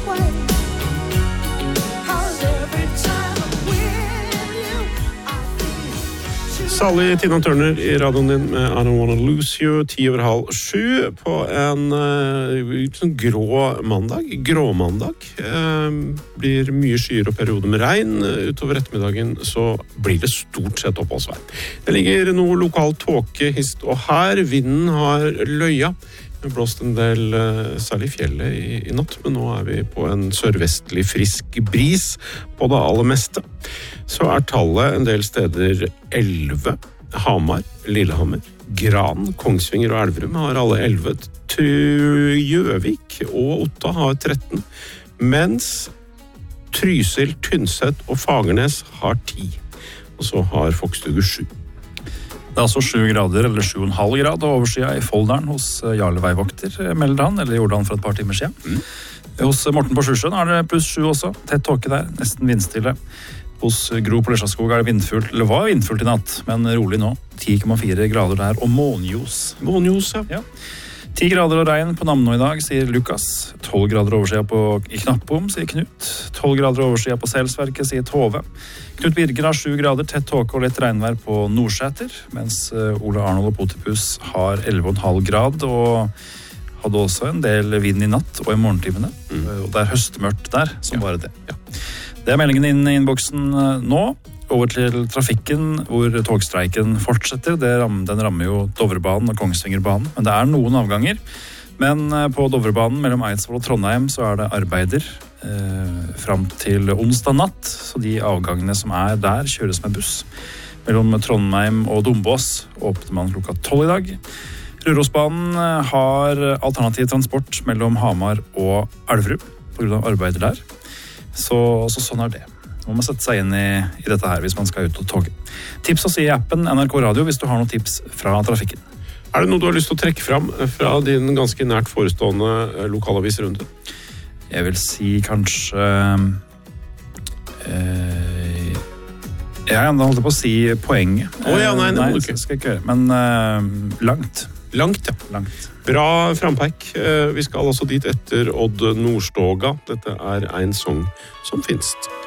way. How every time I'm with you, I feel Salig Tina Turner I radioen din med I Don't Wanna Lose You, 6:10 på en sånn grå mandag, gråmandag. Blir mye skyer og perioder med regn. Utover ettermiddagen så blir det stort sett oppholdsvær. Det ligger noe lokal tåke hist og her. Vinden har løya. Det har blåst en del, særlig i fjellet I natt, men nå vi på en sørvestlig frisk bris på det aller meste. Så tallet en del steder 11. Hamar, Lillehammer, Gran, Kongsvinger og Elverum har alle 11. Gjøvik og Otta har 13. Mens Trysil, Tynset og Fagernes har 10. Og så har Fokstugu 7. Det altså 7 grader, eller 7,5 grad overskya I Folldalen hos Jarle Veivokter, melder han, eller gjorde han for et par timer siden. Hos Morten på Sjusjøen det +7 også, tett tåke der, nesten vindstille. Hos Gro på Lesjaskog det vindfullt, eller var vindfullt I natt, men rolig nå. 10,4 grader der, og månljos. Månljos, ja. 10 grader og regn på Namno I dag, sier Lukas. 12 grader overskya I Knappom, sier Knut. 12 grader overskya på Selsverket, sier Tove. Knut Birger har 7 grader, tett tåke og lett regnvær på Nordsæter, mens Ole Arnold og Potipus har 11,5 grad, og hadde også en del vind I natt og I morgentimene. Og det høstmørkt der, som bare det. Det meldingen inn I innboksen nå. Over til trafikken, hvor togstreiken fortsetter. Den rammer jo Dovrebanen og Kongsvingerbanen, men det noen avganger. Men på Dovrebanen mellom Eidsvoll og Trondheim så det arbeider frem til onsdag natt, så de avgangene som der kjøres med buss. Mellom Trondheim og Dombås åpner man klokka 12 I dag. Rørosbanen har alternativ transport mellom Hamar og Elverum, på grunn av arbeider der. Så sånn det. Nå må man sette seg inn I dette her hvis man skal ut og togge. Tips oss I appen NRK Radio hvis du har noen tips fra trafikken. Det noe du har lyst til å trekke fram fra din ganske nært forestående lokalavisrunde? Jeg vil si kanskje jeg holdt på å si poenget. Nei, det skal jeg ikke gjøre. Men langt. Langt. Bra frampeik. Vi skal altså dit etter Odd Nordstoga. Dette en sang som finnes.